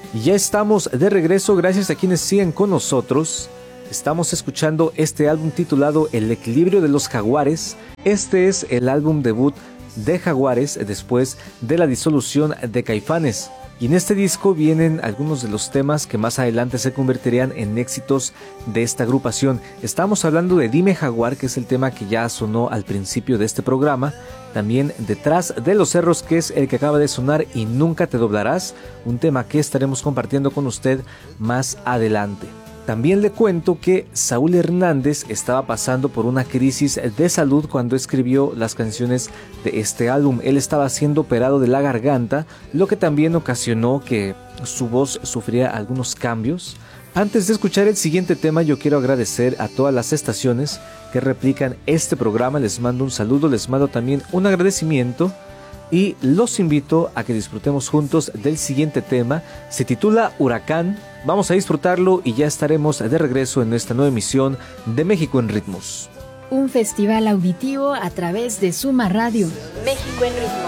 Y ya estamos de regreso, gracias a quienes siguen con nosotros. Estamos escuchando este álbum titulado El equilibrio de los Jaguares. Este es el álbum debut de Jaguares después de la disolución de Caifanes. Y en este disco vienen algunos de los temas que más adelante se convertirían en éxitos de esta agrupación. Estamos hablando de Dime Jaguar, que es el tema que ya sonó al principio de este programa. También Detrás de los Cerros, que es el que acaba de sonar, y Nunca te doblarás, un tema que estaremos compartiendo con usted más adelante. También le cuento que Saúl Hernández estaba pasando por una crisis de salud cuando escribió las canciones de este álbum. Él estaba siendo operado de la garganta, lo que también ocasionó que su voz sufriera algunos cambios. Antes de escuchar el siguiente tema, yo quiero agradecer a todas las estaciones que replican este programa. Les mando un saludo, les mando también un agradecimiento y los invito a que disfrutemos juntos del siguiente tema. Se titula Huracán. Vamos a disfrutarlo y ya estaremos de regreso en esta nueva emisión de México en Ritmos. Un festival auditivo a través de Suma Radio. México en Ritmos.